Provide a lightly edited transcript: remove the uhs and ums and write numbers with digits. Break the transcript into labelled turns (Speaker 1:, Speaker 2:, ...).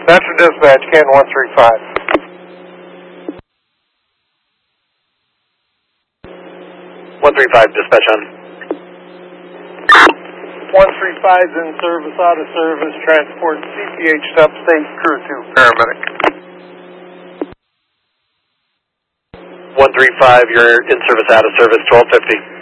Speaker 1: Metro Dispatch, Can 135.
Speaker 2: 135, dispatch on.
Speaker 1: 135's in service, out of service, transport CPH to upstate, crew 2, paramedic.
Speaker 2: 135, you're in service, out of service, 1250.